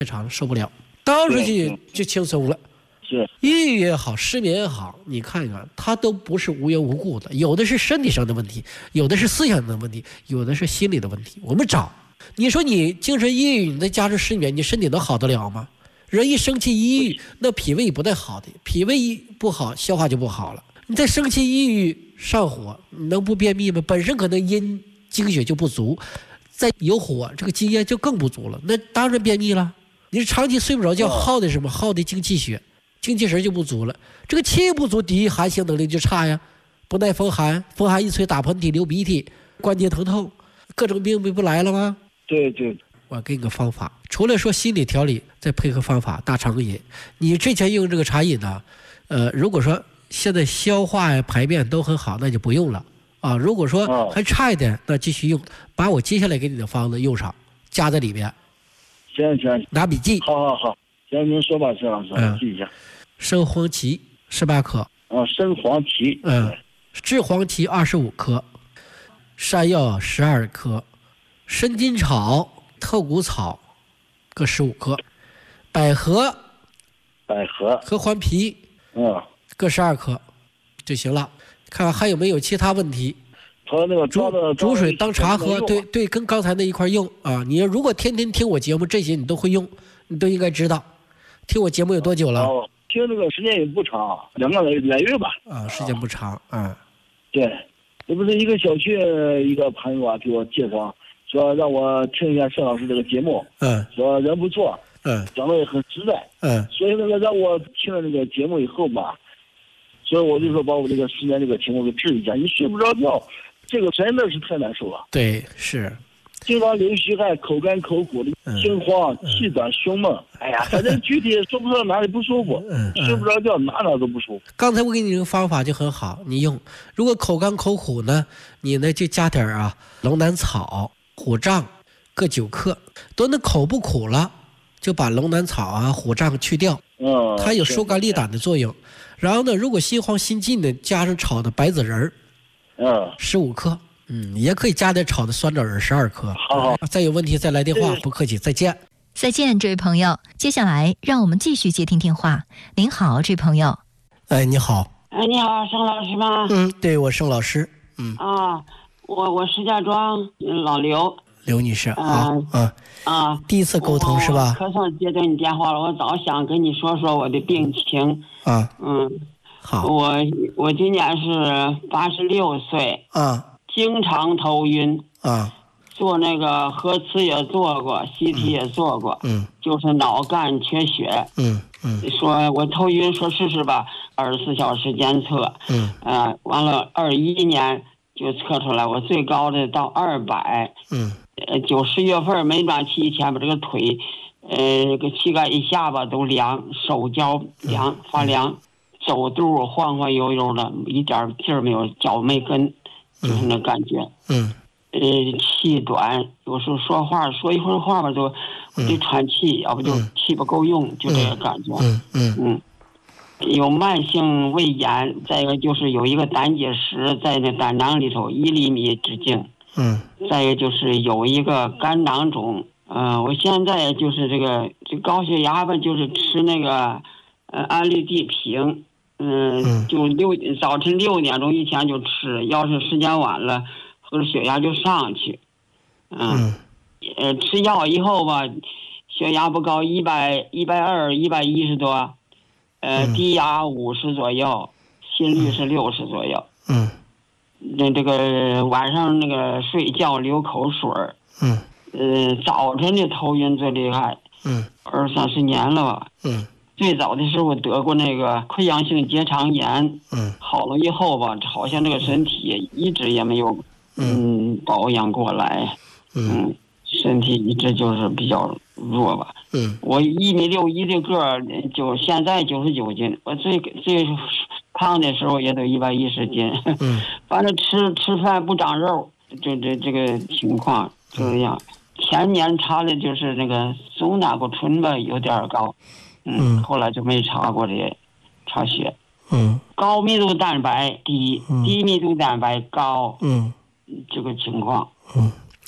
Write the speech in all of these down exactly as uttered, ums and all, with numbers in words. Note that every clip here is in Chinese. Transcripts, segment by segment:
太长了受不了，倒出去就轻松了。 是抑郁也好，失眠也好，你看看，它都不是无缘无故的，有的是身体上的问题，有的是思想上的问题，有的是心理的问题。我们找，你说你精神抑郁，你再加上失眠，你身体能好得了吗？人一生气抑郁，那脾胃不太好的，脾胃一不好，消化就不好了。你再生气抑郁上火，你能不便秘吗？本身可能阴精血就不足，再有火，这个津液就更不足了，那当然便秘了。你是长期睡不着觉，耗的什么？耗的精气血。精气神就不足了，这个气不足，第一寒性能力就差呀，不耐风寒，风寒一吹打喷嚏流鼻涕，关节疼痛，各种病不不来了吗？ 对对， 我给你个方法，除了说心理调理，再配合方法大肠饮。你之前用这个茶饮呢，呃，如果说现在消化呀排便都很好，那就不用了啊。如果说还差一点，那继续用，把我接下来给你的方子用上，加在里边。 行行， 拿笔记。 好好好。行，您说吧，陈老师，我记一下。 生黄芪十八克。 啊，生黄芪。 嗯，炙黄芪二十五克，山药十二克，生筋草、透骨草各十五克，百合、 百合、 合欢皮， 嗯， 各十二克就行了。看看还有没有其他问题。 和那个煮煮水当茶喝，对对，跟刚才那一块用啊。你如果天天听我节目，这些你都会用，你都应该知道。听我节目有多久了？ 哦，听这个时间也不长，两个来来月吧。 啊，时间不长，啊。 对，这不是一个小区一个朋友啊给我介绍，说让我听一下盛老师这个节目， 嗯， 说人不错， 嗯， 讲的也很实在， 嗯， 所以那个让我听了这个节目以后吧，所以我就说把我这个失眠这个情况给治一下。你睡不着觉，这个真的是太难受了。 对，是。 经常流虚汗、口干口苦的、心慌、气短、胸闷，哎呀，反正具体说不出哪里不舒服， 嗯， 睡不着觉，哪哪都不舒服。 刚才我给你这个方法就很好，你用。如果口干口苦呢，你呢就加点啊龙胆草、虎杖各九克。等那口不苦了，就把龙胆草啊、虎杖去掉， 嗯， 它有疏肝利胆的作用。然后呢，如果心慌心悸呢，加上炒的白子仁儿， 嗯， 十五克。嗯，也可以加点炒的酸枣仁十二克。 好， 再有问题再来电话，不客气，再见。 再见，这位朋友。接下来让我们继续接听电话。您好，这位朋友。 哎，你好。 哎，你好，盛老师吗？ 嗯，对，我盛老师。嗯。 啊，我我石家庄老刘。 刘女士啊，嗯啊， 第一次沟通是吧？ 可算接到你电话了，我早想跟你说说我的病情。 啊， 嗯， 好。 我我今年是八十六岁。 啊。 经常头晕啊， 做那个核磁也做过 ，C T 也做过， 嗯， 就是脑干缺血， 嗯嗯， 说我头晕，说试试吧，二十四小时监测， 嗯， 呃，完了二一年就测出来，我最高的到二百， 嗯， 呃，九十月份没暖气以前，把这个腿，呃，这个膝盖一下巴都凉，手脚凉发凉，走路晃晃悠悠的，一点劲儿没有，脚没跟。就是那感觉， 嗯， 呃，气短，有时候说话说一会儿话吧，都我就喘气，要不就气不够用，就这个感觉。 嗯嗯嗯，有慢性胃炎，再一个就是有一个胆结石在那胆囊里头一厘米直径。 嗯， 再一个就是有一个肝囊肿，嗯、呃，我现在就是这个这高血压吧，就是吃那个呃安利地平。嗯，就六早晨六点钟以前就吃，要是时间晚了，或者血压就上去。嗯，呃，吃药以后吧，血压不高，一百一百二、一百一十多，呃，低压五十左右，心率是六十左右。 嗯， 那这个晚上那个睡觉流口水。 嗯， 呃，早晨的头晕最厉害。 嗯， 二三十年了吧。 嗯。 最早的时候得过那个溃疡性结肠炎， 嗯， 好了以后吧，好像这个身体一直也没有嗯保养过来，嗯，身体一直就是比较弱吧。 嗯， 我一米六一的个儿，就现在九十九斤，我最最胖的时候也得一百一十斤。 嗯， 反正吃吃饭不长肉，就这这个情况这样。前年查的就是那个松胆固醇吧，有点高。嗯，后来就没查过这些，查血。 嗯， 高密度蛋白低， 嗯、 低密度蛋白高。 嗯， 这个情况。 嗯，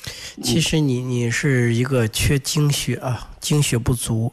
其实你你是一个缺精血啊，精血不足。